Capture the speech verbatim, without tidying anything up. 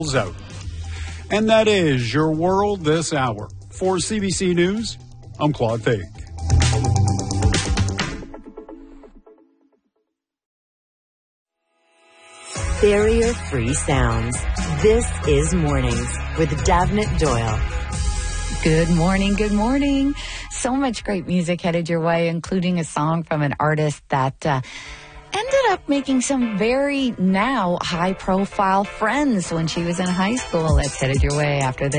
out. And that is your world this hour. For C B C News, I'm Claude Fake. Barrier-free sounds. This is Mornings with Davnit Doyle. Good morning, good morning. So much great music headed your way, including a song from an artist that uh, ended up making some very now high-profile friends when she was in high school. That's headed your way after this.